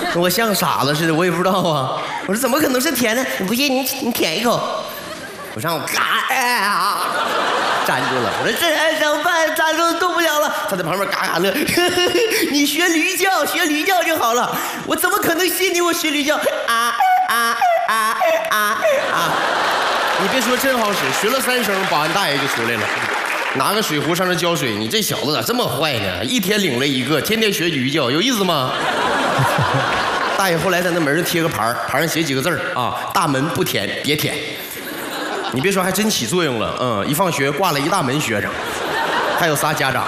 我像傻子似的，我也不知道啊。我说怎么可能是甜的？不信你舔一口。我上我嘎粘住了。我说这怎么办？粘住动不了了。他在旁边嘎嘎乐。你学驴叫就好了。我怎么可能信你？我学驴叫你别说真好使，学了3声，保安大爷就出来了，拿个水壶上这浇水。你这小子咋这么坏呢？一天领了一个，天天学驴叫，有意思吗？大爷后来在那门上贴个牌，牌上写几个字啊：大门不舔，别舔。你别说，还真起作用了。一放学挂了一大门学生，还有仨家长。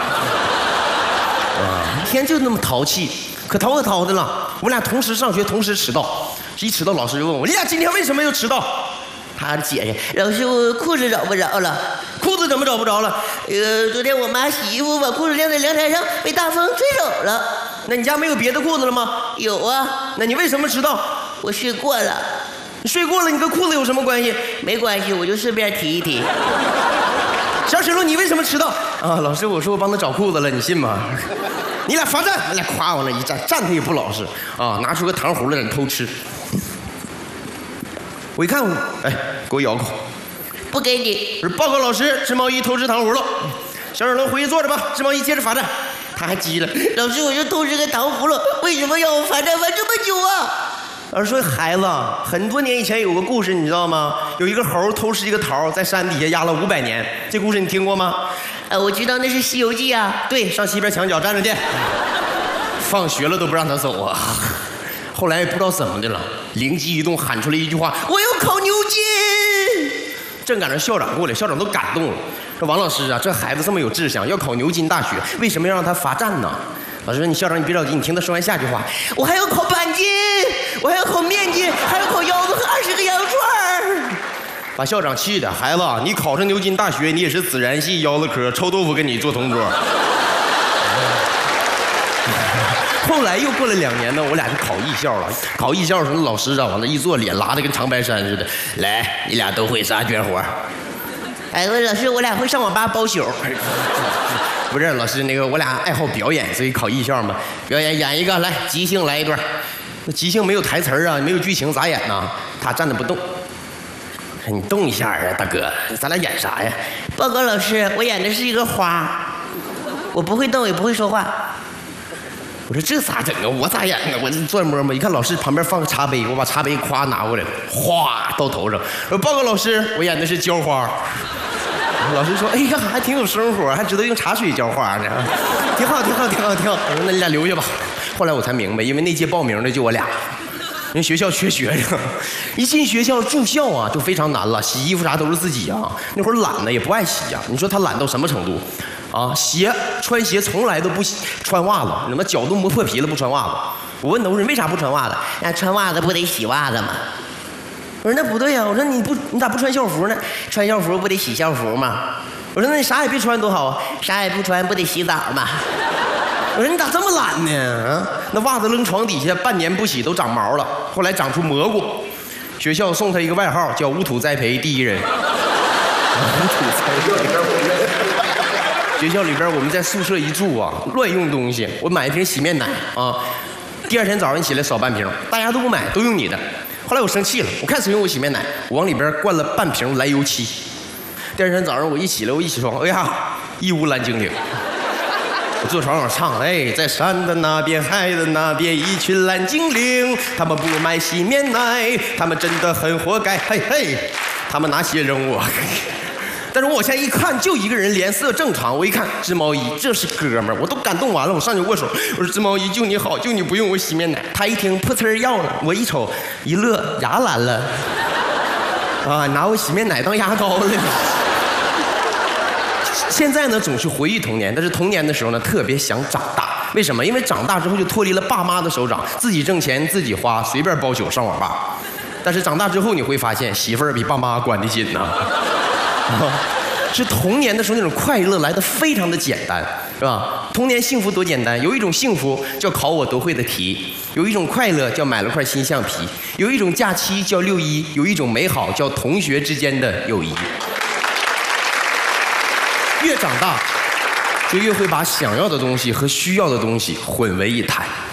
一天就那么淘气，可淘的了。我俩同时上学，同时迟到。一迟到，老师就问我：你俩今天为什么又迟到？他解释：老师，我裤子找不着了。裤子怎么找不着了？昨天我妈洗衣服把裤子晾在阳台上，被大风吹走了。那你家没有别的裤子了吗？有啊。那你为什么迟到？我睡过了。你睡过了，你跟裤子有什么关系？没关系，我就顺便提一提。小沈龙，你为什么迟到？老师，我说我帮他找裤子了，你信吗？你俩罚站，我俩夸往那一站，站他也不老实拿出个糖葫芦在那偷吃。我一看，给我咬口。不给你。我说报告老师，织毛衣偷吃糖葫芦。小沈龙回去坐着吧，织毛衣接着罚站。他还急了，老师，我就偷吃个糖葫芦，为什么要我罚站罚这么久啊？老师说：“孩子，很多年以前有个故事，你知道吗？有一个猴偷吃一个桃，在山底下压了500年。这故事你听过吗？”我知道，那是《西游记》啊。对，上西边墙角站着去。放学了都不让他走啊。后来不知道怎么的了，灵机一动喊出来一句话：“我要考牛津！”正赶上校长过来，校长都感动了，说：“王老师啊，这孩子这么有志向，要考牛津大学，为什么要让他罚站呢？”老师说：“你校长，你别着急，你听他说完下句话。我还要考板筋，我还要考面筋，还要考腰子和20个羊串。”把校长气的，孩子，你考上牛津大学，你也是孜然系腰子科，臭豆腐跟你做同桌。后来又过了2年呢，我俩就考艺校了。考艺校的时候，老师往那一坐，脸拉的跟长白山似的。来，你俩都会啥绝活？老师，我俩会上网吧包宿。不是老师，我俩爱好表演，所以考艺校嘛。表演一个，来即兴来一段。那即兴没有台词啊，没有剧情，咋演呢？他站着不动。你动一下啊，大哥，咱俩演啥呀？报告老师，我演的是一个花，我不会动，也不会说话。我说这咋整啊？我咋演呢？我这转摸摸，一看老师旁边放个茶杯，我把茶杯夸拿过来了，哗到头上。我说报告老师，我演的是浇花。老师说：“哎呀，还挺有生活，还知道用茶水浇花呢，挺好。”我说：“那你俩留下吧。”后来我才明白，因为那届报名的就我俩，因为学校缺学生，一进学校住校啊就非常难了，洗衣服啥都是自己啊。那会儿懒呢也不爱洗啊，你说他懒到什么程度？穿鞋从来都不洗，穿袜子，怎么脚都磨破皮了不穿袜子？我问他，我说为啥不穿袜子？穿袜子不得洗袜子吗？我说那不对呀，我说你咋不穿校服呢？穿校服不得洗校服吗？我说那你啥也别穿多好啊，啥也不穿不得洗澡吗？我说你咋这么懒呢？那袜子扔床底下半年不洗都长毛了，后来长出蘑菇。学校送他一个外号叫无土栽培第一人。无土栽培。学校里边我们在宿舍一住啊，乱用东西。我买一瓶洗面奶啊，第2天早上你起来少半瓶，大家都不买，都用你的。后来我生气了，我看谁用我洗面奶，我往里边灌了半瓶来油漆。第2天早上我一起床，哎呀，一屋蓝精灵。我坐床上唱，在山的那边，海的那边，一群蓝精灵，他们不买洗面奶，他们真的很活该，他们拿鞋扔我。但是我现在一看，就一个人脸色正常。我一看织毛衣，这是哥们儿，我都感动完了，我上去握手，我说织毛衣就你好，就你不用我洗面奶。他一听噗呲要了，我一瞅一乐，牙蓝了，拿我洗面奶当牙膏了。现在呢，总是回忆童年，但是童年的时候呢，特别想长大。为什么？因为长大之后就脱离了爸妈的手掌，自己挣钱自己花，随便包宿上网吧。但是长大之后你会发现，媳妇儿比爸妈管得紧呐。是童年的时候那种快乐来得非常的简单，是吧？童年幸福多简单，有一种幸福叫考我都会的题，有一种快乐叫买了块新橡皮，有一种假期叫6·1，有一种美好叫同学之间的友谊。越长大，就越会把想要的东西和需要的东西混为一谈。